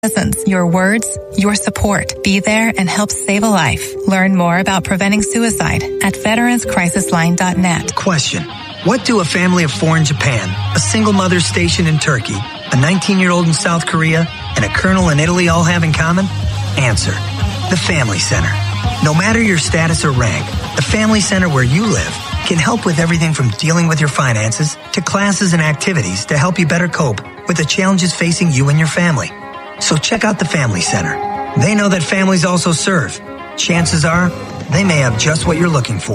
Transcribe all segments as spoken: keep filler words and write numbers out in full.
Your words, your support. Be there and help save a life. Learn more about preventing suicide at veterans crisis line dot net. Question. What do a family of four in Japan, a single mother stationed in Turkey, a nineteen-year-old in South Korea, and a colonel in Italy all have in common? Answer. The Family Center. No matter your status or rank, the Family Center where you live can help with everything from dealing with your finances to classes and activities to help you better cope with the challenges facing you and your family. So check out the Family Center. They know that families also serve. Chances are, they may have just what you're looking for.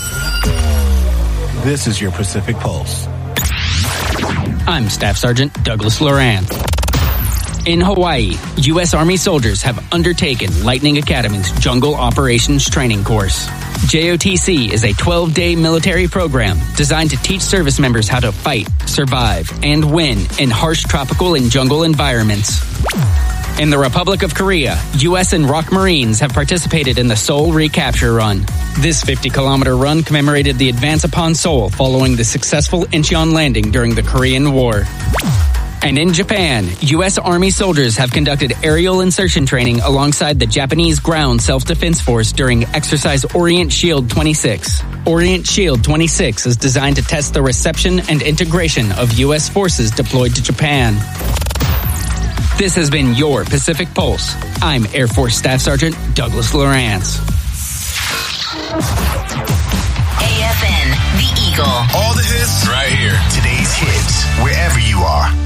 This is your Pacific Pulse. I'm Staff Sergeant Douglas Lorance. In Hawaii, U S Army soldiers have undertaken Lightning Academy's Jungle Operations Training Course. J O T C is a twelve-day military program designed to teach service members how to fight, survive, and win in harsh tropical and jungle environments. In the Republic of Korea, U S and ROK Marines have participated in the Seoul Recapture Run. This fifty-kilometer run commemorated the advance upon Seoul following the successful Incheon landing during the Korean War. And in Japan, U S Army soldiers have conducted aerial insertion training alongside the Japanese Ground Self-Defense Force during Exercise Orient Shield twenty-six. Orient Shield twenty-six is designed to test the reception and integration of U S forces deployed to Japan. This has been your Pacific Pulse. I'm Air Force Staff Sergeant Douglas Lorance. A F N, The Eagle. All the hits right here. Today's hits, wherever you are.